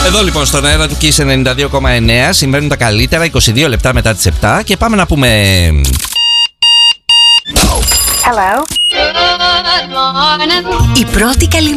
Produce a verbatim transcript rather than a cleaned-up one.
Εδώ λοιπόν στον αέρα του Kiss ενενήντα δύο κόμμα εννέα συμβαίνουν τα καλύτερα, είκοσι δύο λεπτά μετά τις επτά και πάμε να πούμε... Hello. Η πρώτη καλή